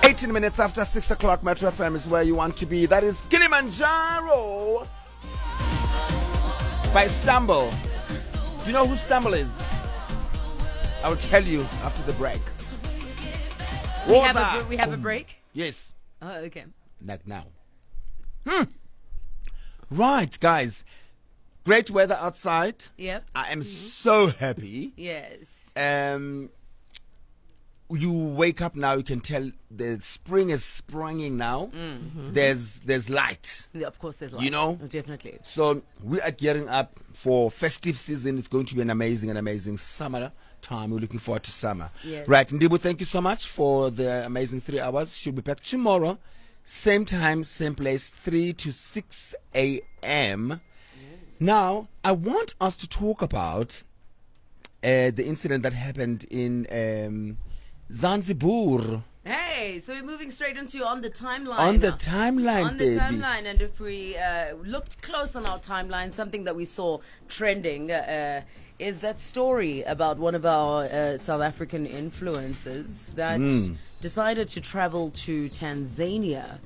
18 minutes after 6 o'clock, Metro FM is where you want to be. That is Kilimanjaro by Stumble. Do you know who Stumble is? I will tell you after the break. We have a break? Yes. Oh, okay. Like now. Right, guys. Great weather outside. Yep. I am so happy. Yes. You wake up now, you can tell the spring is springing now. Mm-hmm. There's light. Yeah, of course there's light. You know? Oh, definitely. So we are gearing up for festive season. It's going to be an amazing summer time. We're looking forward to summer. Yes. Right, Ndibu, thank you so much for the amazing 3 hours. She'll be back tomorrow. Same time, same place, 3 to 6 a.m. Now, I want us to talk about the incident that happened in Zanzibar. Hey, so we're moving straight into On the Timeline. On the timeline, baby. Timeline, and if we looked close on our timeline, something that we saw trending is that story about one of our South African influencers that decided to travel to Tanzania.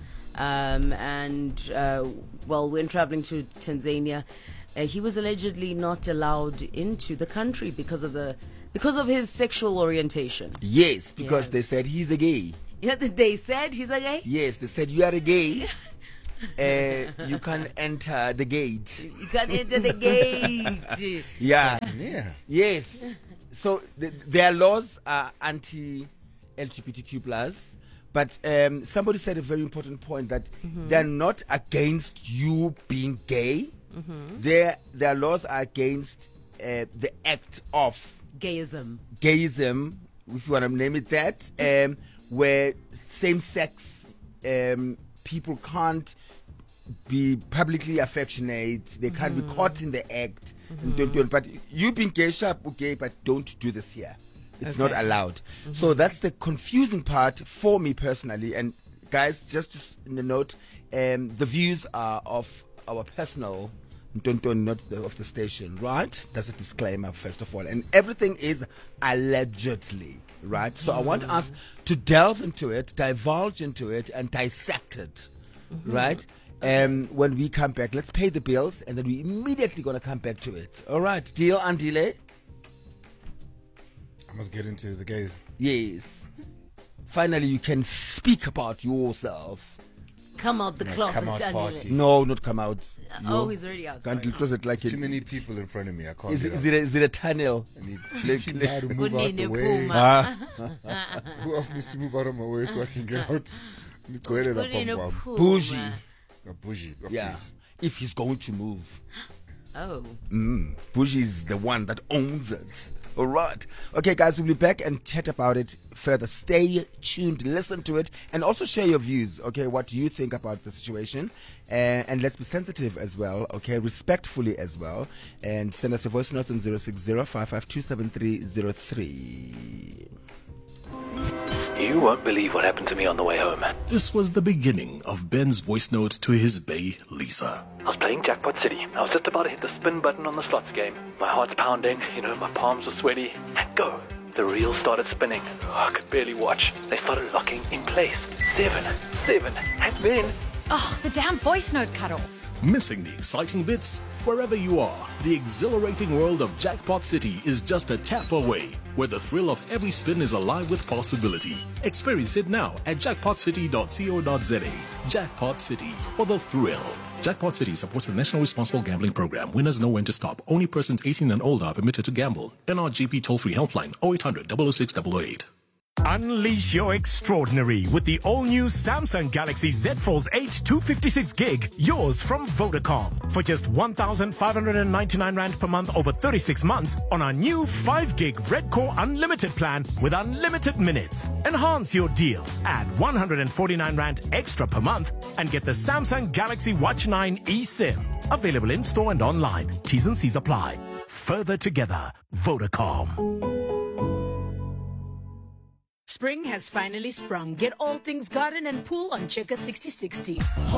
When traveling to Tanzania, he was allegedly not allowed into the country because of his sexual orientation. Yes, because they said he's a gay. Yeah, they said he's a gay? Yes, they said you are a gay. You can't enter the gate. You can't enter the gate. Yeah. Yes. So their laws are anti-LGBTQ plus, but somebody said a very important point that they're not against you being gay. Their laws are against the act of gayism, if you want to name it that, where same-sex people can't be publicly affectionate, they can't be caught in the act. But you being gay, sharp, okay, but don't do this here. It's not allowed. So that's the confusing part for me personally. And guys, just in the note, the views are of our personal, not of the station, right? That's a disclaimer, first of all. And everything is allegedly, right? So I want us to delve into it, divulge into it, and dissect it, right? When we come back, let's pay the bills, and then we immediately going to come back to it. All right, deal and delay? I must get into the gays. Yes. Finally, you can speak about yourself. Come out the closet. Come out party. No, not come out. He's already out. Can't you close it like Too many people in front of me. I can't. Is it a tunnel? I need Titi to move out the way. Who else needs to move out of my way so I can get out? Bougie. Bougie. Yeah. Please. If he's going to move. Oh. Bougie is the one that owns it. All right. Okay, guys, we'll be back and chat about it further. Stay tuned, listen to it, and also share your views, okay? What do you think about the situation? And let's be sensitive as well, okay? Respectfully as well. And send us a voice note on 060-552-7303. You won't believe what happened to me on the way home. This was the beginning of Ben's voice note to his bae, Lisa. I was playing Jackpot City. I was just about to hit the spin button on the slots game. My heart's pounding, my palms were sweaty. And go! The reel started spinning. I could barely watch. They started locking in place. 7, and then... Oh, the damn voice note cut off. Missing the exciting bits? Wherever you are, the exhilarating world of Jackpot City is just a tap away, where the thrill of every spin is alive with possibility. Experience it now at jackpotcity.co.za. Jackpot City, for the thrill. Jackpot City supports the National Responsible Gambling Program. Winners know when to stop. Only persons 18 and older are permitted to gamble. NRGP toll-free helpline 0800 006 008. Unleash your extraordinary with the all-new Samsung Galaxy Z Fold H 256GB, yours from Vodacom. For just 1,599 Rand per month over 36 months on our new 5GB Red Core Unlimited plan with unlimited minutes. Enhance your deal. Add 149 Rand extra per month and get the Samsung Galaxy Watch 9 eSIM. Available in-store and online. T's and C's apply. Further together, Vodacom. Spring has finally sprung. Get all things garden and pool on Checker 6060.